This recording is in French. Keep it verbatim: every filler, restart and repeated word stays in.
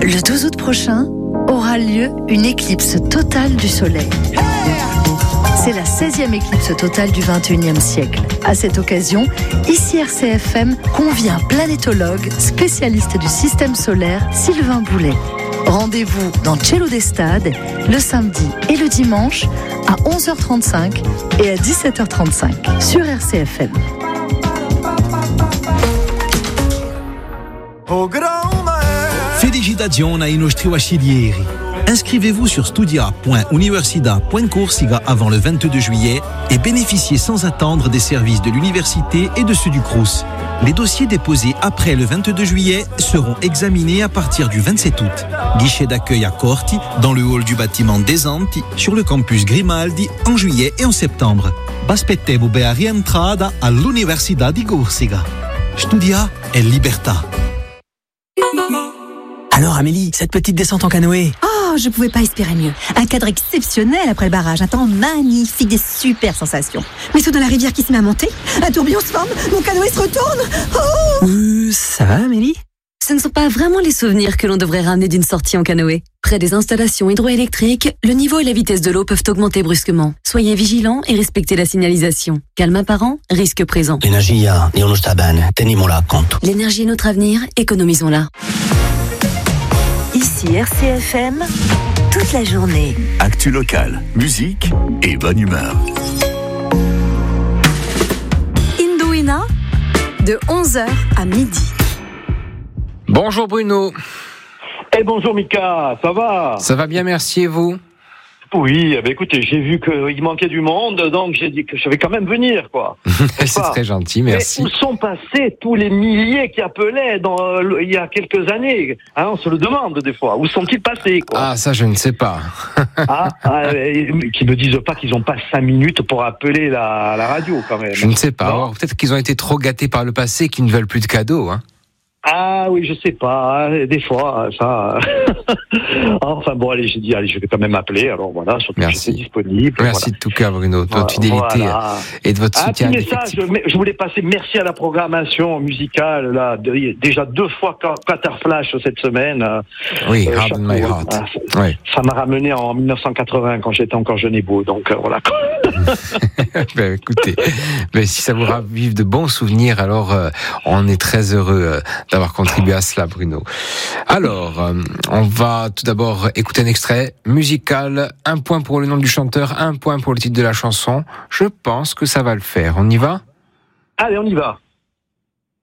Le douze août prochain aura lieu une éclipse totale du Soleil. C'est la seizième éclipse totale du vingt et unième siècle. À cette occasion, ici R C F M convie un planétologue spécialiste du système solaire, Sylvain Boulet. Rendez-vous dans Cielo d'Estade le samedi et le dimanche à onze heures trente-cinq et à dix-sept heures trente-cinq sur R C F M. Felicitazioni ai nostri bachelieri. Inscrivez-vous sur studia point universidad point corsica avant le vingt-deux juillet et bénéficiez sans attendre des services de l'université et de ceux du Crous. Les dossiers déposés après le vingt-deux juillet seront examinés à partir du vingt-sept août. Guichet d'accueil à Corti, dans le hall du bâtiment des Anti, sur le campus Grimaldi, en juillet et en septembre. Baspettevo per rientrada all'Università di Corsica. Studia e libertà. Alors Amélie, cette petite descente en canoë. Oh, je pouvais pas espérer mieux. Un cadre exceptionnel après le barrage, un temps magnifique, des super sensations. Mais saut dans la rivière qui se met à monter, un tourbillon se forme, mon canoë se retourne. Oh euh, ça va Amélie? Ce ne sont pas vraiment les souvenirs que l'on devrait ramener d'une sortie en canoë. Près des installations hydroélectriques, le niveau et la vitesse de l'eau peuvent augmenter brusquement. Soyez vigilants et respectez la signalisation. Calme apparent, risque présent. L'energia è uno sta bene, tenimmola a conto. L'énergie est notre avenir, économisons-la. Ici R C F M, toute la journée. Actu locale, musique et bonne humeur. Indouina, de onze heures à midi. Bonjour Bruno. Eh bonjour Mika, ça va? Ça va bien, merci, et vous? Oui, bah écoutez, j'ai vu qu'il manquait du monde, donc j'ai dit que je vais quand même venir, quoi. C'est très gentil, merci. Mais où sont passés tous les milliers qui appelaient dans, euh, il y a quelques années? Hein, on se le demande des fois. Où sont-ils passés, quoi? Ah, ça, je ne sais pas. ah, ah, qui me disent pas qu'ils n'ont pas cinq minutes pour appeler la, la radio, quand même. Je ne sais pas. Alors, peut-être qu'ils ont été trop gâtés par le passé, qu'ils ne veulent plus de cadeaux, hein. Ah oui, je sais pas, des fois, ça... enfin bon, allez, j'ai dit, allez, je vais quand même appeler, alors voilà, surtout que j'étais disponible. Merci voilà. de tout cœur, Bruno, de votre fidélité voilà. et de votre soutien. Un petit message, je voulais passer merci à la programmation musicale, là, de, déjà deux fois Qatar Flash cette semaine. Oui, euh, Hard in My Heart. Ah, oui. Ça m'a ramené en dix-neuf cent quatre-vingts, quand j'étais encore jeune et beau, donc euh, voilà. ben, écoutez, ben, si ça vous ravive de bons souvenirs, alors euh, on est très heureux euh, d'avoir contribué à cela, Bruno. Alors, euh, on va tout d'abord écouter un extrait musical. Un point pour le nom du chanteur, un point pour le titre de la chanson. Je pense que ça va le faire. On y va ? Allez, on y va.